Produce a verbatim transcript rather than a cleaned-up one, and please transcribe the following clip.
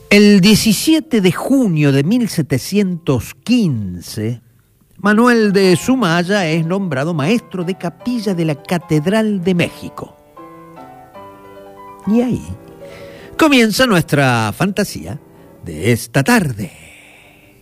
El diecisiete de junio de mil setecientos quince, Manuel de Sumaya es nombrado maestro de capilla de la Catedral de México. Y ahí comienza nuestra fantasía de esta tarde.